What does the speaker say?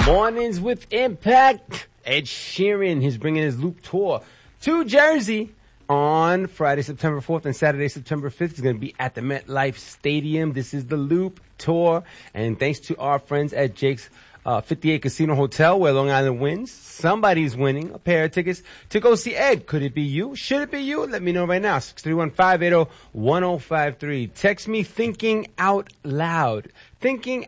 Mornings with Impact. Ed Sheeran, he's bringing his Loop tour to Jersey on Friday, September 4th and Saturday, September 5th. He's going to be at the MetLife Stadium. This is the Loop tour. And thanks to our friends at Jake's 58 Casino Hotel, where Long Island wins. Somebody's winning a pair of tickets to go see Ed. Could it be you? Should it be you? Let me know right now. 631-580-1053. Text me thinking out loud. Thinking